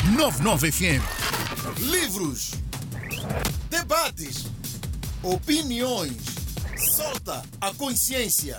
99 FM. Livros, debates, opiniões. Solta a consciência.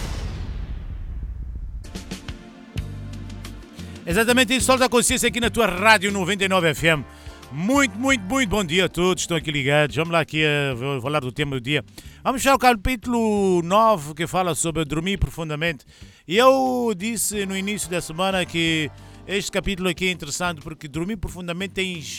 Exatamente isso, solta a consciência aqui na tua Rádio 99 FM. Muito bom dia a todos, estão aqui ligados. Vamos lá aqui a falar do tema do dia. Vamos fechar o capítulo 9 que fala sobre dormir profundamente. E eu disse no início da semana que este capítulo aqui é interessante porque dormir profundamente tens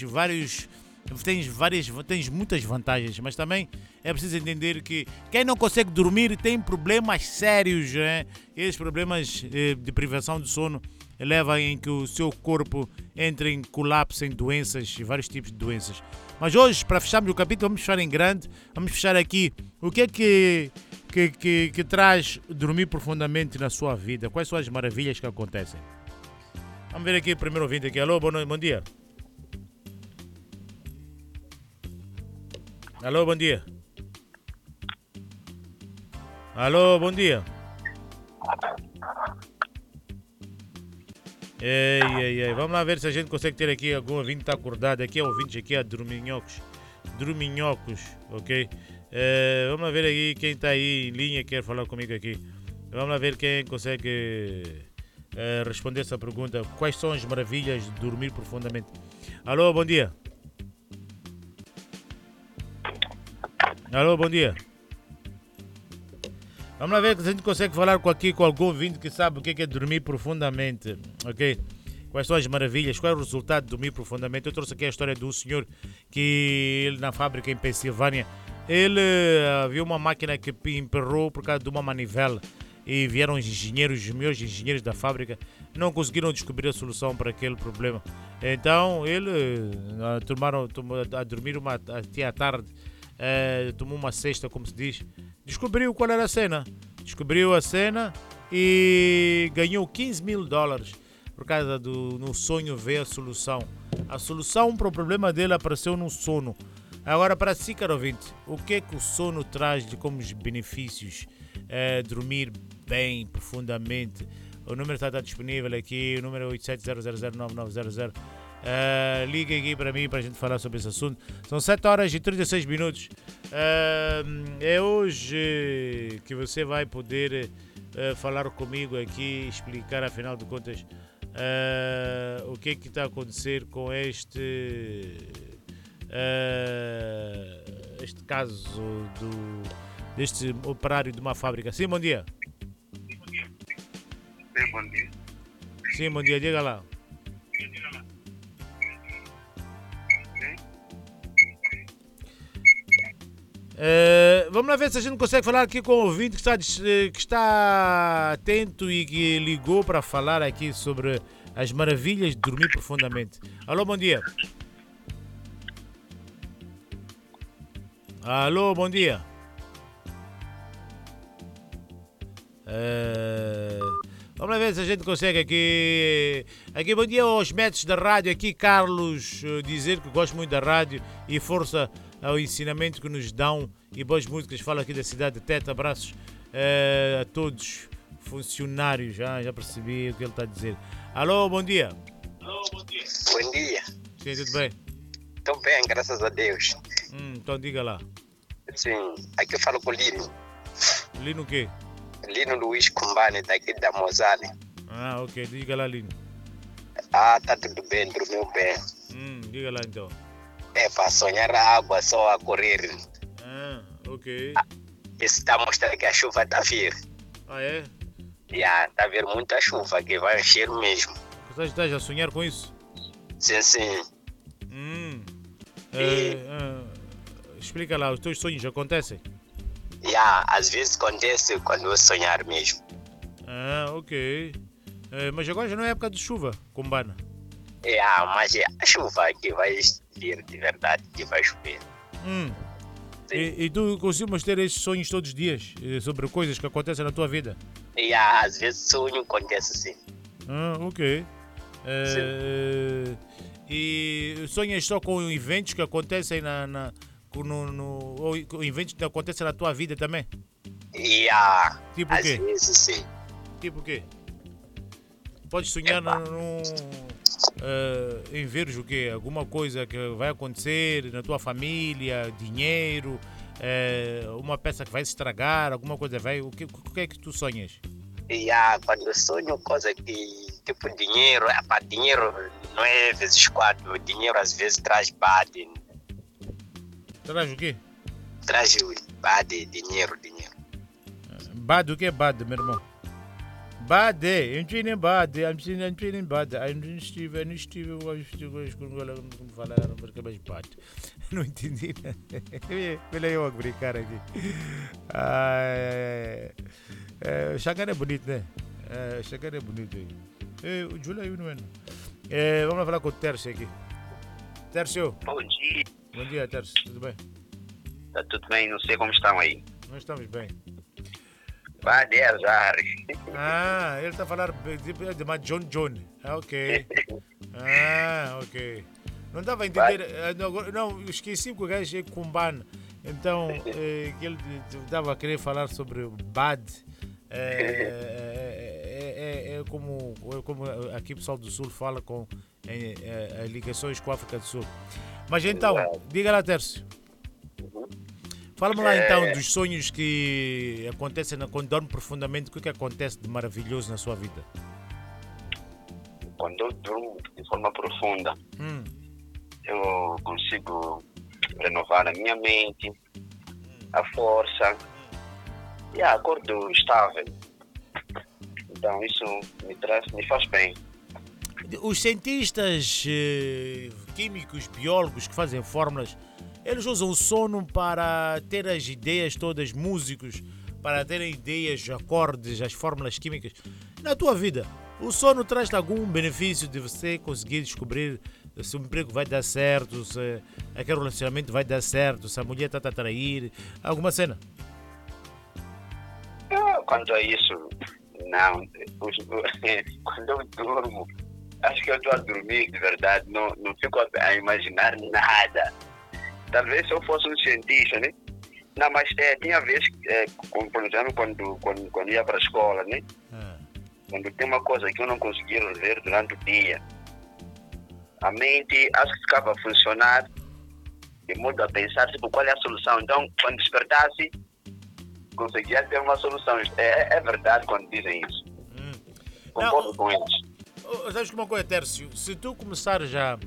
muitas vantagens, mas também é preciso entender que quem não consegue dormir tem problemas sérios, né? Esses problemas de privação de sono levam em que o seu corpo entre em colapso, em doenças, vários tipos de doenças. Mas hoje, para fecharmos o capítulo, vamos fechar em grande, vamos fechar aqui o que é que traz dormir profundamente na sua vida, quais são as maravilhas que acontecem. Vamos ver aqui o primeiro ouvinte aqui. Alô, bom dia. Alô, bom dia. Alô, bom dia. Ei. Vamos lá ver se a gente consegue ter aqui algum ouvinte que está acordado. Aqui é ouvinte, aqui é Dorminhocos, ok? Vamos lá ver aí quem está aí em linha quer falar comigo aqui. Vamos lá ver quem consegue responder essa pergunta. Quais são as maravilhas de dormir profundamente? Alô, bom dia. Alô, bom dia. Vamos lá ver se a gente consegue falar com algum ouvinte que sabe o que é dormir profundamente, ok? Quais são as maravilhas, qual é o resultado de dormir profundamente? Eu trouxe aqui a história de um senhor que ele na fábrica em Pensilvânia, ele viu uma máquina que emperrou por causa de uma manivela e vieram os melhores engenheiros da fábrica, não conseguiram descobrir a solução para aquele problema. Então ele a dormir até à tarde, tomou uma cesta, como se diz, descobriu qual era a cena. Descobriu a cena e ganhou $15 mil por causa no sonho ver a solução. A solução para o problema dele apareceu no sono. Agora, para si, caro ouvinte, o que é que o sono traz de como benefícios? Dormir bem, profundamente. O número está disponível aqui, o número é 8700099900. Liga aqui para mim para a gente falar sobre esse assunto. São 7 horas e 36 minutos. É hoje que você vai poder falar comigo aqui, explicar afinal de contas o que está a acontecer com este caso deste operário de uma fábrica. Sim, bom dia. Sim, bom dia. Sim, bom dia, diga lá. Vamos lá ver se a gente consegue falar aqui com o ouvinte que está atento e que ligou para falar aqui sobre as maravilhas de dormir profundamente. Alô, bom dia. Alô, bom dia. Vamos lá ver se a gente consegue aqui. Bom dia aos métodos da rádio. Aqui Carlos, dizer que gosto muito da rádio e força ao ensinamento que nos dão e boas músicas. Fala aqui da cidade de Tete. Abraços a todos funcionários. Já percebi o que ele está a dizer. Alô, bom dia. Bom dia. Sim, tudo bem? Estou bem, graças a Deus. Então diga lá. Sim, aqui eu falo com o Lino. Lino o quê? Lino Luiz Kumbane, daqui da Mozane. Ok. Diga lá, Lino. Tá tudo bem, dormiu bem. Diga lá então. Para sonhar a água só a correr. Ok. Isso está a mostrar que a chuva está a vir. É? Está a vir muita chuva, que vai encher mesmo. Você está a sonhar com isso? Sim. Explica lá, os teus sonhos acontecem? Às vezes acontece quando eu sonhar mesmo. Ok. Mas agora já não é época de chuva, Kumbana. Mas é a chuva que vai vir de verdade, que vai chover. E tu costumas ter esses sonhos todos os dias sobre coisas que acontecem na tua vida? Às vezes sonho acontece sim. Ok. E sonhas só com eventos que acontecem ou eventos que acontecem na tua vida também? Tipo o quê? Às vezes sim. Tipo o quê? Podes sonhar em veres o quê? Alguma coisa que vai acontecer na tua família, dinheiro, uma peça que vai se estragar, alguma coisa vai. O que é que tu sonhas? Quando eu sonho coisa que, tipo dinheiro, dinheiro não é vezes 4, dinheiro às vezes traz bad, Traz o quê? traz bad, dinheiro. Bad, o que é bad, meu irmão? Bad, I'm feeling bad, I'm feeling bad. I'm Steve, como falaram, porque mais bad. Não entendi, né? Olha eu a brincar aqui. Xangana é bonito, né? Xangana é bonito aí. O Júlio aí, não é? Vamos lá falar com o Tércio aqui. Tércio. Bom dia. Bom dia, Tércio. Tudo bem? Tá tudo bem, não sei como estão aí. Nós estamos bem. Vai de azar. Ele está a falar de mais John. Ok. Ok. Não dava a entender. Não, esqueci que o gajo é Kumban. Então, que ele estava a querer falar sobre bad. É como aqui o pessoal do Sul fala com ligações com a África do Sul. Mas então, diga lá, Tércio. Fala-me lá então dos sonhos que acontecem quando dorme profundamente. O que acontece de maravilhoso na sua vida? Quando eu durmo de forma profunda, eu consigo renovar a minha mente, a força e acordo estável. Então isso me faz bem. Os cientistas químicos, biólogos que fazem fórmulas, eles usam o sono para ter as ideias todas, músicos, para terem ideias, acordes, as fórmulas químicas. Na tua vida, o sono traz-te algum benefício de você conseguir descobrir se o emprego vai dar certo, se aquele relacionamento vai dar certo, se a mulher está a atrair, alguma cena? Quanto a isso, não. Quando eu durmo, acho que eu estou a dormir de verdade, não fico a imaginar nada. Talvez se eu fosse um cientista, né? Não, mas tinha vezes, por exemplo, quando ia para a escola, né? Quando tem uma coisa que eu não conseguia resolver durante o dia, a mente acho que ficava a funcionar de modo a pensar tipo, qual é a solução. Então, quando despertasse, conseguia ter uma solução. É verdade quando dizem isso. Concordo com eles. Sabes que uma coisa, Tércio? Se tu começares já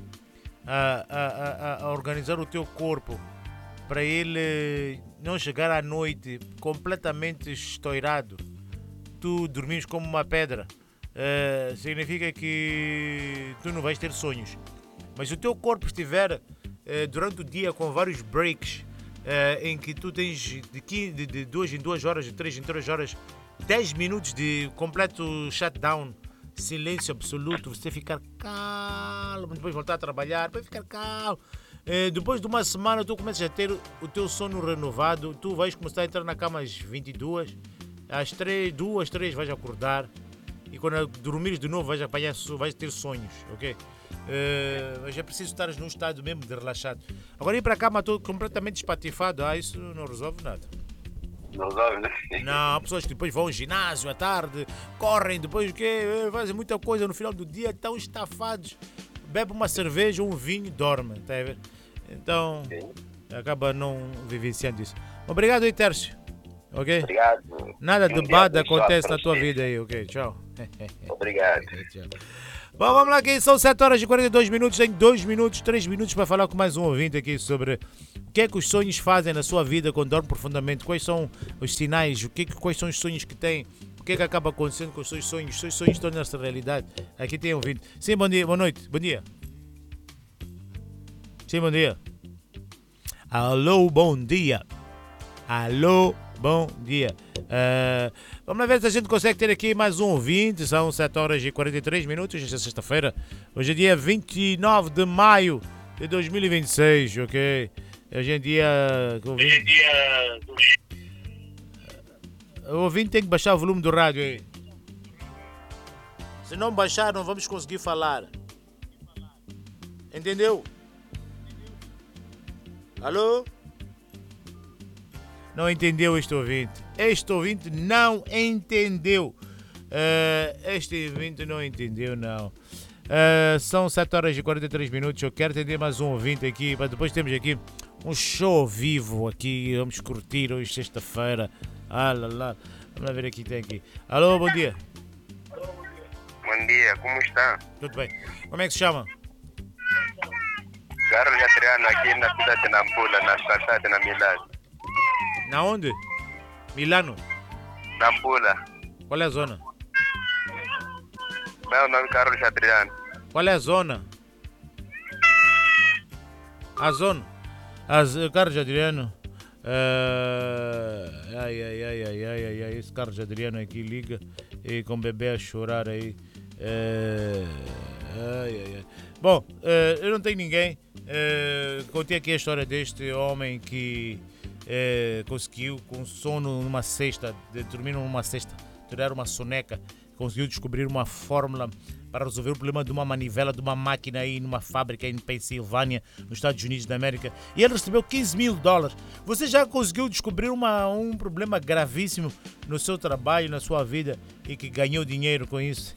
a organizar o teu corpo para ele não chegar à noite completamente estourado, tu dormires como uma pedra, significa que tu não vais ter sonhos. Mas se o teu corpo estiver durante o dia com vários breaks, em que tu tens de 2 em 2 horas, de 3 em 3 horas, 10 minutos de completo shutdown, silêncio absoluto, você ficar calmo, depois voltar a trabalhar, depois ficar calmo. Depois de uma semana tu começas a ter o teu sono renovado, tu vais começar a entrar na cama às 22, às 2, 3 vais acordar e quando dormires de novo vais ter sonhos, ok? Mas é preciso estar num estado mesmo de relaxado. Agora ir para a cama todo completamente espatifado, isso não resolve nada. Não resolve, né? Não, há pessoas que depois vão ao ginásio à tarde, correm, depois o quê? Fazem muita coisa no final do dia, estão estafados. Bebe uma cerveja, um vinho, dorme, tá a ver? Então, acaba não vivenciando isso. Obrigado aí, Tércio. Ok? Obrigado. Nada de bad acontece na tua vida aí, ok? Tchau. Obrigado. Tchau. Bom, vamos lá aqui, são 7 horas e 42 minutos, tenho 2 minutos, 3 minutos para falar com mais um ouvinte aqui sobre o que é que os sonhos fazem na sua vida quando dorme profundamente, quais são os sinais, quais são os sonhos que tem, o que é que acaba acontecendo com os seus sonhos tornam-se realidade. Aqui tem um ouvinte. Sim, bom dia, boa noite, bom dia. Sim, bom dia. Alô, bom dia. Alô, bom dia. Vamos lá ver se a gente consegue ter aqui mais um ouvinte. São 7 horas e 43 minutos. Esta é sexta-feira. Hoje é dia 29 de maio de 2026, ok? Hoje é dia... O ouvinte tem que baixar o volume do rádio aí. Se não baixar, não vamos conseguir falar. Entendeu? Alô? Não entendeu este ouvinte. Este ouvinte não entendeu. Este ouvinte não entendeu, não. São 7 horas e 43 minutos. Eu quero atender mais um ouvinte aqui, mas depois temos aqui um show ao vivo aqui. Vamos curtir hoje, sexta-feira. Lá. Vamos ver aqui, tem aqui. Alô, bom dia. Bom dia, como está? Tudo bem. Como é que se chama? Carlos Adriano aqui na cidade de Nampula, na cidade de Milano. Na onde? Milano? Nampula. Qual é a zona? Meu nome é Carlos Adriano. Qual é a zona? A zona? Carlos Adriano. Esse Carlos Adriano aqui liga e com o bebê a chorar aí. Bom, eu não tenho ninguém. Contei aqui a história deste homem que conseguiu, com sono numa cesta, dormir numa cesta, tirar uma soneca, conseguiu descobrir uma fórmula para resolver o problema de uma manivela de uma máquina aí numa fábrica em Pensilvânia, nos Estados Unidos da América, e ele recebeu $15.000. Você já conseguiu descobrir um problema gravíssimo no seu trabalho, na sua vida, e que ganhou dinheiro com isso?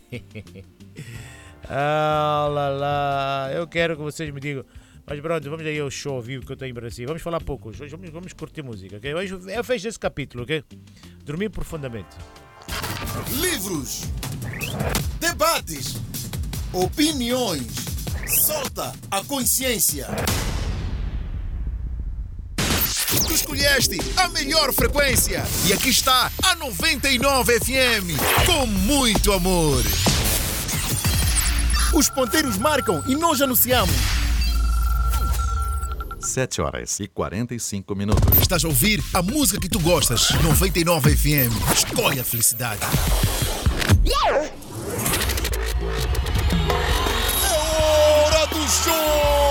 Eu quero que vocês me digam. Mas pronto, vamos aí ao show ao vivo que eu tenho em Brasília. Vamos falar pouco hoje, vamos curtir música, ok? Hoje eu fecho esse capítulo, ok? Dormir profundamente. Livros, debates, opiniões. Solta a consciência. Tu escolheste a melhor frequência e aqui está a 99 FM com muito amor. Os ponteiros marcam e nós anunciamos. 7 horas e 45 minutos. Estás a ouvir a música que tu gostas. 99 FM. Escolhe a felicidade.